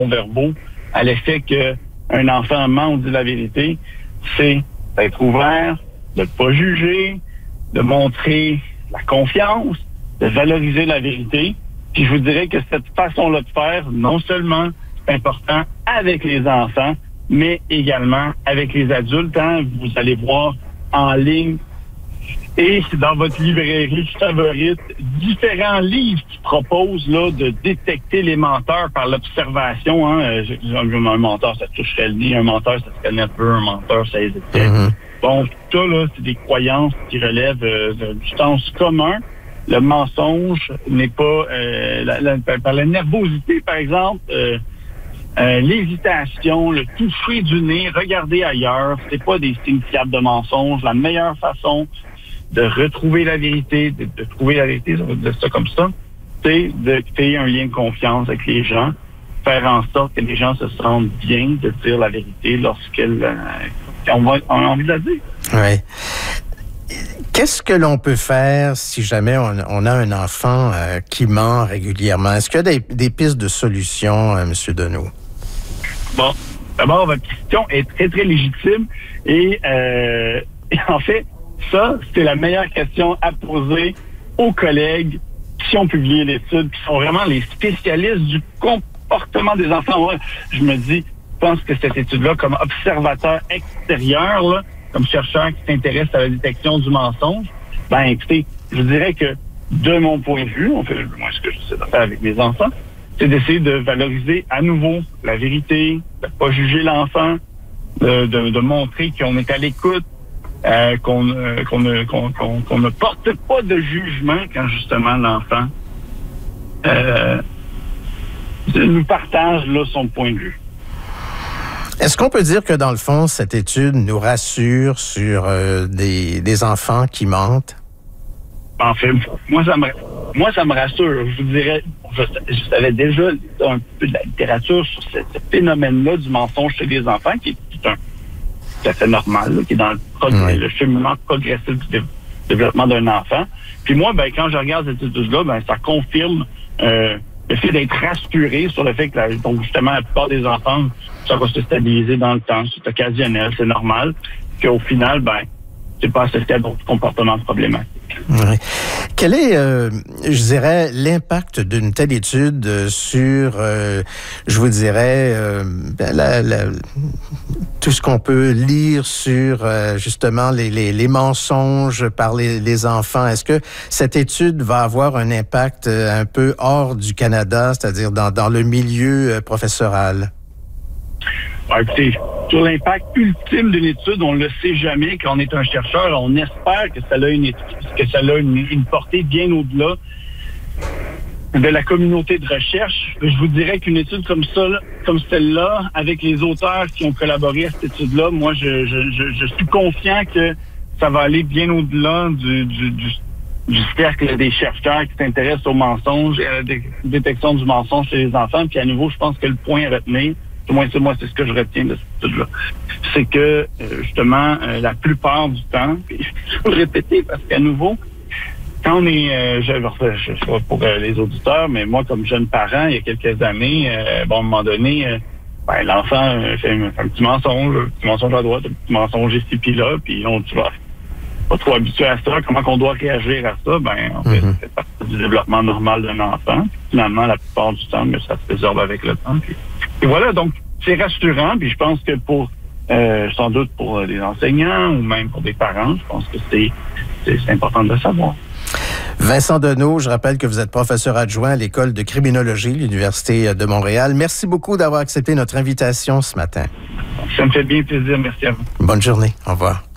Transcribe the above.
verbaux à l'effet qu'un enfant ment ou dit la vérité, c'est d'être ouvert, de ne pas juger, de montrer la confiance, de valoriser la vérité. Puis je vous dirais que cette façon-là de faire, non seulement c'est important avec les enfants, mais également avec les adultes. Hein. Vous allez voir en ligne et dans votre librairie favorite différents livres qui proposent là, de détecter les menteurs par l'observation. Hein. Un menteur, ça toucherait le nez. Un menteur, ça se connaît un peu. Un menteur, ça hésitait. Bon, tout ça, là, c'est des croyances qui relèvent du sens commun. Le mensonge n'est pas... par la nervosité, par exemple... l'hésitation, le toucher du nez, regarder ailleurs, c'est pas des signes fiables de mensonge. La meilleure façon de retrouver la vérité, de trouver la vérité, ça va dire ça comme ça, c'est de créer un lien de confiance avec les gens, faire en sorte que les gens se sentent bien de dire la vérité lorsqu'ils ont envie de la dire. Oui. Qu'est-ce que l'on peut faire si jamais on a un enfant qui ment régulièrement? Est-ce qu'il y a des pistes de solutions, M. Deneau? Bon, d'abord, votre question est très, très légitime et en fait, ça, c'est la meilleure question à poser aux collègues qui ont publié l'étude, qui sont vraiment les spécialistes du comportement des enfants. Moi, je me dis, je pense que cette étude-là, comme observateur extérieur, là, comme chercheur qui s'intéresse à la détection du mensonge, ben écoutez, je dirais que de mon point de vue, moi ce que j'essaie de faire avec mes enfants, c'est d'essayer de valoriser à nouveau la vérité, de ne pas juger l'enfant, de montrer qu'on est à l'écoute, qu'on ne porte pas de jugement quand justement l'enfant nous partage là, son point de vue. Est-ce qu'on peut dire que, dans le fond, cette étude nous rassure sur des enfants qui mentent? En fait, moi, ça me rassure. Je vous dirais, je savais déjà un peu de la littérature sur ce phénomène-là du mensonge chez les enfants, qui est tout à fait normal, là, qui est dans le cheminement progressif du développement d'un enfant. Puis moi, ben, quand je regarde cette étude-là, ben, ça confirme le fait d'être rassuré sur le fait que, donc justement, la plupart des enfants, ça va se stabiliser dans le temps, c'est occasionnel, c'est normal, qu'au final, ben, c'est pas associé à d'autres comportements problématiques. Oui. Quel est, je dirais, l'impact d'une telle étude sur, je vous dirais, tout ce qu'on peut lire sur, justement, les mensonges par les enfants? Est-ce que cette étude va avoir un impact un peu hors du Canada, c'est-à-dire dans le milieu professoral? Écoutez, sur l'impact ultime d'une étude, on ne le sait jamais. Quand on est un chercheur, on espère que ça a une portée bien au-delà de la communauté de recherche. Je vous dirais qu'une étude comme celle-là, avec les auteurs qui ont collaboré à cette étude-là, moi, je suis confiant que ça va aller bien au-delà du cercle des chercheurs qui s'intéressent aux mensonges et à la détection du mensonge chez les enfants. Puis à nouveau, je pense que le point à retenir, moi, c'est ce que je retiens de cette étude-là. C'est que, justement, la plupart du temps, puis je vais le répéter parce qu'à nouveau, quand on est, je sais pas pour les auditeurs, mais moi, comme jeune parent, il y a quelques années, à un moment donné, l'enfant fait un petit mensonge à droite, un petit mensonge ici puis là, puis on tu vas pas trop habitué à ça, comment qu'on doit réagir à ça, en fait, ça fait partie du développement normal d'un enfant. Puis, finalement, la plupart du temps, mais ça se résorbe avec le temps. Et voilà, donc, c'est rassurant, puis je pense que sans doute pour les enseignants ou même pour des parents, je pense que c'est important de le savoir. Vincent Deneau, je rappelle que vous êtes professeur adjoint à l'École de criminologie de l'Université de Montréal. Merci beaucoup d'avoir accepté notre invitation ce matin. Ça me fait bien plaisir. Merci à vous. Bonne journée. Au revoir.